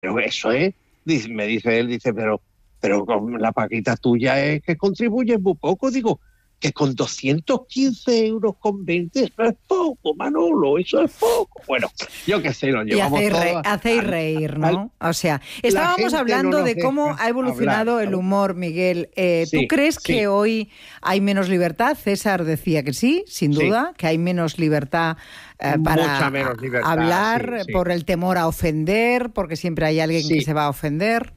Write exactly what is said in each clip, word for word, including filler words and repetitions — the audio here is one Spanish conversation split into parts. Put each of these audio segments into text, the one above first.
pero eso es, dice, me dice él, dice, pero, pero con la paquita tuya es que contribuye muy poco. Digo, que con doscientos quince euros con veinte, eso es poco, Manolo, eso es poco. Bueno, yo qué sé, lo llevamos y hacéis, todo. re, hacéis reír, ¿no? O sea, estábamos hablando no de cómo ha evolucionado hablar, el humor, Miguel. Eh, sí, ¿Tú crees sí. que hoy hay menos libertad? César decía que sí, sin duda, sí. que hay menos libertad eh, para menos libertad, hablar sí, sí. por el temor a ofender, porque siempre hay alguien sí. que se va a ofender.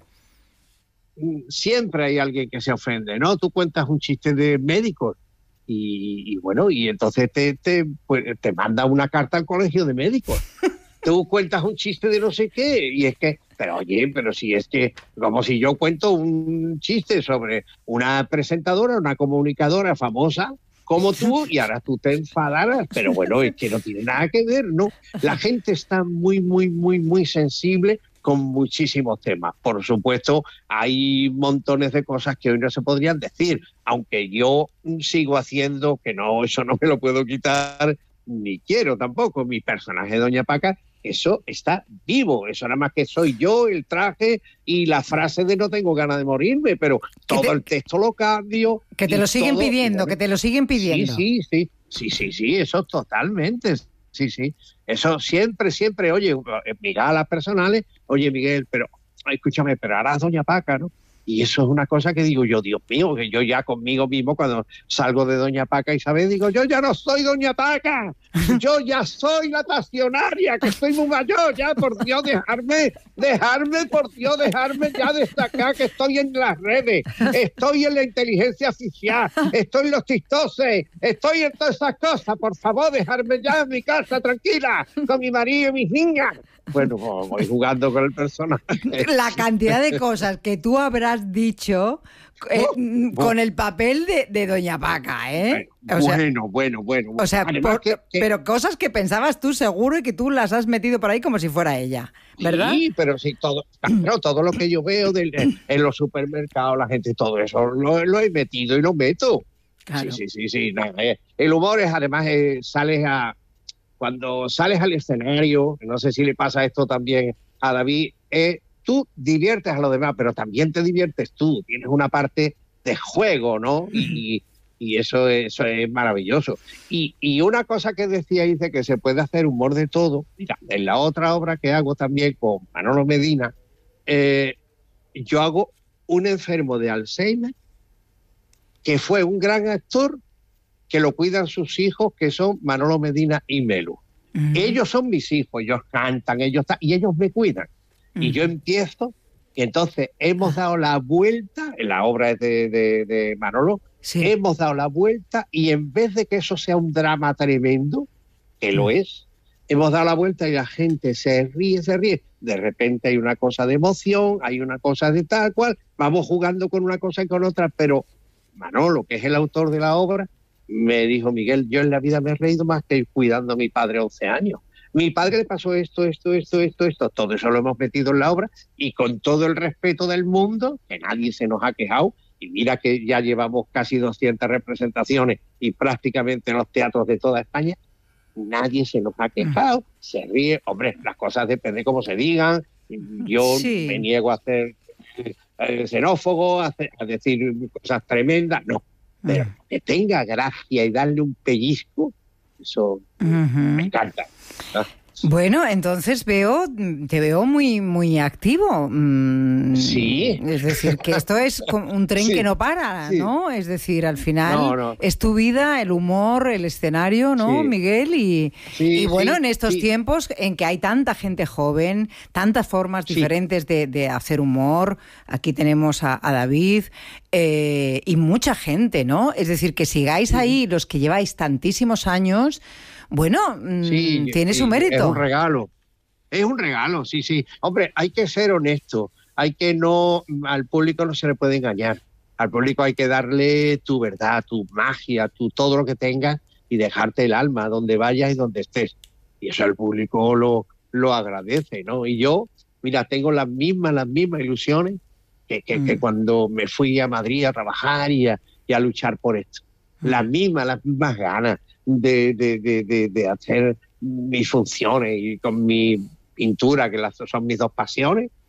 Siempre hay alguien que se ofende, ¿no? Tú cuentas un chiste de médicos y, y bueno, y entonces te, te, pues, te manda una carta al colegio de médicos. Tú cuentas un chiste de no sé qué y es que, pero oye, pero si es que, como si yo cuento un chiste sobre una presentadora, una comunicadora famosa como tú y ahora tú te enfadaras, pero bueno, es que no tiene nada que ver, ¿no? La gente está muy, muy, muy, muy sensible con muchísimos temas. Por supuesto, hay montones de cosas que hoy no se podrían decir, aunque yo sigo haciendo, que no, eso no me lo puedo quitar, ni quiero tampoco. Mi personaje, Doña Paca, eso está vivo, eso nada más que soy yo, el traje y la frase de no tengo ganas de morirme, pero todo te, el texto lo cambio. Que te lo siguen todo, pidiendo, bueno, que te lo siguen pidiendo. Sí, sí, sí, sí, sí, sí, eso totalmente. Sí, sí, eso siempre, siempre, oye, mira a las personales, oye, Miguel, pero, escúchame, pero ahora es Doña Paca, ¿no? Y eso es una cosa que digo yo, Dios mío, que yo ya conmigo mismo, cuando salgo de Doña Paca Isabel, digo, yo ya no soy Doña Paca, yo ya soy la pasionaria, que estoy muy mayor, ya, por Dios, dejarme, dejarme, por Dios, dejarme ya destacar que estoy en las redes, estoy en la inteligencia artificial, estoy en los tistoses, estoy en todas esas cosas, por favor, dejarme ya en mi casa tranquila, con mi marido y mis niñas. Bueno, voy jugando con el personaje. La cantidad de cosas que tú habrás dicho eh, oh, con oh. el papel de, de Doña Paca, ¿eh? O sea, bueno, bueno, bueno. O sea, por, que, que... pero cosas que pensabas tú seguro y que tú las has metido por ahí como si fuera ella, ¿verdad? Sí, pero sí, todo, claro, todo lo que yo veo del, en los supermercados, la gente, todo eso lo, lo he metido y lo meto. Claro. Sí, sí, sí, sí. No, eh, el humor es, además, eh, sales a... Cuando sales al escenario, no sé si le pasa esto también a David, eh, tú diviertes a los demás, pero también te diviertes tú. Tienes una parte de juego, ¿no? Y, y eso, eso es maravilloso. Y, y una cosa que decía, dice que se puede hacer humor de todo. Mira, en la otra obra que hago también con Manolo Medina, eh, yo hago un enfermo de Alzheimer que fue un gran actor, que lo cuidan sus hijos, que son Manolo Medina y Melu. Uh-huh. Ellos son mis hijos, ellos cantan, ellos y ellos me cuidan. Uh-huh. Y yo empiezo, y entonces hemos dado la vuelta, en la obra de, de, de Manolo, sí. hemos dado la vuelta, y en vez de que eso sea un drama tremendo, que uh-huh. lo es, hemos dado la vuelta y la gente se ríe, se ríe. De repente hay una cosa de emoción, hay una cosa de tal cual, vamos jugando con una cosa y con otra, pero Manolo, que es el autor de la obra, me dijo, Miguel, yo en la vida me he reído más que cuidando a mi padre once años. Mi padre le pasó esto, esto, esto, esto, esto. Todo eso lo hemos metido en la obra y con todo el respeto del mundo, que nadie se nos ha quejado. Y mira que ya llevamos casi doscientas representaciones y prácticamente en los teatros de toda España, nadie se nos ha quejado. Se ríe. Hombre, las cosas depende cómo se digan. Yo sí. me niego a ser eh, xenófobo, a, hacer, a decir cosas tremendas. No. Pero que tenga gracia y darle un pellizco, eso uh-huh. me encanta, ¿no? Bueno, entonces veo, te veo muy, muy activo. Sí. Es decir, que esto es un tren sí. que no para, sí. ¿no? Es decir, al final no, no. es tu vida, el humor, el escenario, ¿no, sí. Miguel? Y, sí, y bueno, sí, en estos sí. tiempos en que hay tanta gente joven, tantas formas sí. diferentes de, de hacer humor, aquí tenemos a, a David eh, y mucha gente, ¿no? Es decir, que sigáis sí. ahí, los que lleváis tantísimos años... Bueno, sí, tiene sí, su mérito. Es un regalo, es un regalo, sí, sí. Hombre, hay que ser honesto, hay que no, al público no se le puede engañar. Al público hay que darle tu verdad, tu magia, tu todo lo que tengas y dejarte el alma donde vayas y donde estés. Y eso el público lo, lo agradece, ¿no? Y yo, mira, tengo las mismas, las mismas ilusiones que, que, mm. que cuando me fui a Madrid a trabajar y a, y a luchar por esto. Mm. Las mismas, las mismas ganas. De, de, de, de hacer mis funciones y con mi pintura, que las, son mis dos pasiones,